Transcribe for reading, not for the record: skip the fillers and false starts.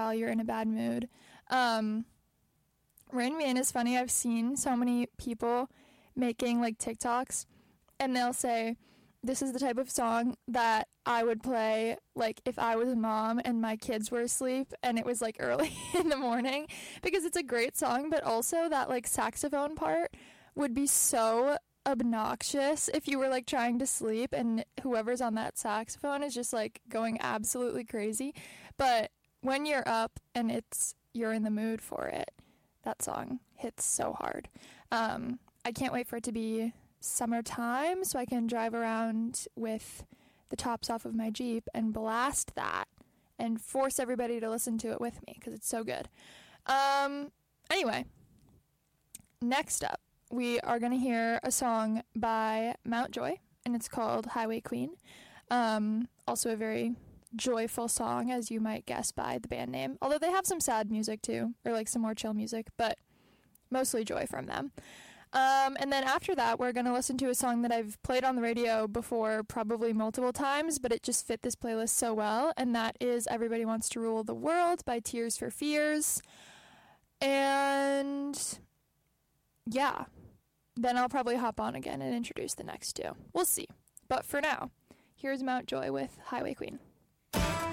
tell you're in a bad mood. Rain Man is funny. I've seen so many people making like TikToks, and they'll say, this is the type of song that I would play like if I was a mom and my kids were asleep and it was like early in the morning, because it's a great song, but also that like saxophone part would be so obnoxious if you were like trying to sleep and whoever's on that saxophone is just like going absolutely crazy. But when you're up and you're in the mood for it, that song hits so hard. I can't wait for it to be summertime so I can drive around with the tops off of my Jeep and blast that and force everybody to listen to it with me because it's so good. Anyway, next up, we are going to hear a song by Mountjoy, and it's called Highway Queen. Also a very joyful song, as you might guess by the band name, although they have some sad music too, or like some more chill music, but mostly joy from them. And then after that, we're going to listen to a song that I've played on the radio before, probably multiple times, but it just fit this playlist so well, and that is Everybody Wants to Rule the World by Tears for Fears. And yeah, then I'll probably hop on again and introduce the next two. We'll see. But for now, here's Mountjoy with Highway Queen.